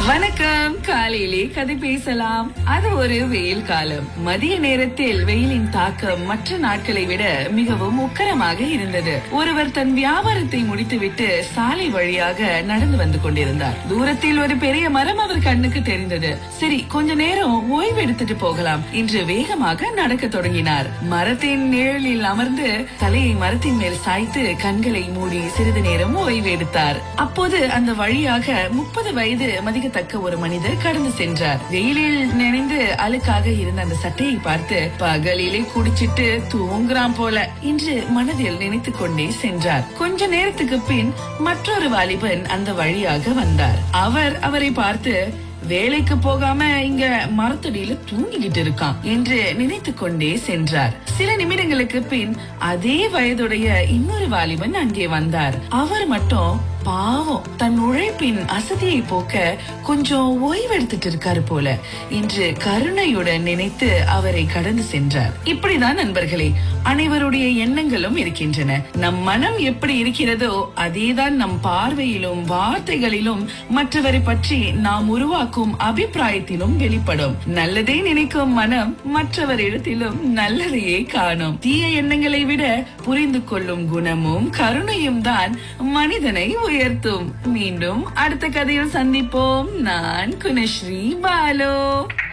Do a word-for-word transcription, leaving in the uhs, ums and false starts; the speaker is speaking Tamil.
வணக்கம். காலையிலே கதை பேசலாம். அது ஒரு வெயில் காலம். மதிய நேரத்தில் வெயிலின் தாக்கம் மற்ற நாட்களை விட மிகவும் உக்கரமாக இருந்தது. ஒருவர் தன் வியாபாரத்தை முடித்துவிட்டு சாலை வழியாக நடந்து வந்து கொண்டிருந்தார். தூரத்தில் ஒரு பெரிய மரம் அவர் கண்ணுக்கு தெரிந்தது. சரி, கொஞ்ச நேரம் ஓய்வு எடுத்துட்டு போகலாம் என்று வேகமாக நடக்க தொடங்கினார். மரத்தின் நிழலில் அமர்ந்து தலையை மரத்தின் மேல் சாய்த்து கண்களை மூடி சிறிது நேரம் ஓய்வு எடுத்தார். அப்போது அந்த வழியாக முப்பது வயது மதிக்கத்தக்க ஒரு மனிதர் கடந்து சென்றார். வெயிலில் நினைந்து அழுக்காக இருந்த அந்த சட்டையை பார்த்து, பகலிலே குடிச்சிட்டு தூங்குறான் போல என்று மனதில் நினைத்துக் கொண்டே சென்றார். கொஞ்ச நேரத்துக்கு பின் மற்றொரு வாலிபன் அந்த வழியாக வந்தார். அவர் அவரை பார்த்து, வேலைக்கு போகாம இங்க மரத்தடியில தூங்கிக்கிட்டு இருக்கான் என்று நினைத்து கொண்டே சென்றார். சில நிமிடங்களுக்கு பின் அதே வயதுடைய இன்னொரு வாலிபன் அங்கே வந்தார். அவர் மட்டும் பாவம், தன் உழைப்பின் அசதியை போக்க கொஞ்சம் ஓய்வு எடுத்துட்டு இருக்காரு போல என்று கருணையுடன் நினைத்து அவரை கடந்து சென்றார். இப்படிதான் நண்பர்களே, அனைவருடைய எண்ணங்களும் இருக்கின்றன. நம் மனம் எப்படி இருக்கிறதோ அதேதான் நம் பார்வையிலும் வார்த்தைகளிலும் மற்றவரை பற்றி நாம் உருவாக்கும் அபிப்பிராயத்திலும் வெளிப்படும். நல்லதே நினைக்கும் மனம் மற்றவரிடத்திலும் நல்லதையே காணும். தீய எண்ணங்களை விட புரிந்து கொள்ளும் குணமும் கருணையும் தான் மனிதனை உயர்த்தும். மீண்டும் அடுத்த கதையில் சந்திப்போம். நான் குணஸ்ரீ பாலு.